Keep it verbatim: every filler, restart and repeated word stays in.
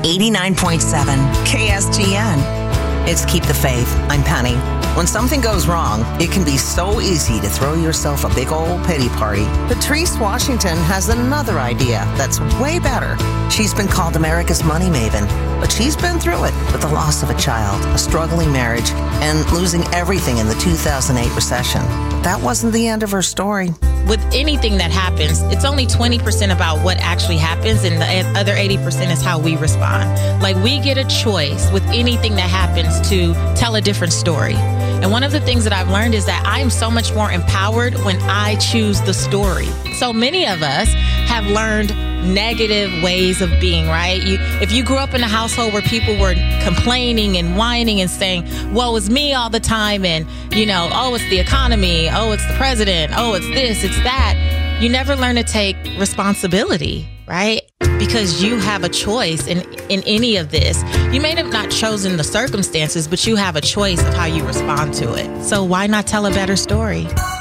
eighty-nine point seven K S G N. It's Keep the Faith. I'm Penny. When something goes wrong, it can be so easy to throw yourself a big old pity party. Patrice Washington has another idea that's way better. She's been called America's money maven, but she's been through it with the loss of a child, a struggling marriage, and losing everything in the two thousand eight recession. That wasn't the end of her story. With anything that happens, it's only twenty percent about what actually happens, and the other eighty percent is how we respond. Like, we get a choice with anything that happens to tell a different story. And one of the things that I've learned is that I'm so much more empowered when I choose the story. So many of us have learned negative ways of being, right? You, if you grew up in a household where people were complaining and whining and saying, woe is me all the time, and, you know, oh, it's the economy, oh, it's the president, oh, it's this, it's that, you never learn to take responsibility, right? Because you have a choice in, in any of this. You may have not chosen the circumstances, but you have a choice of how you respond to it. So why not tell a better story?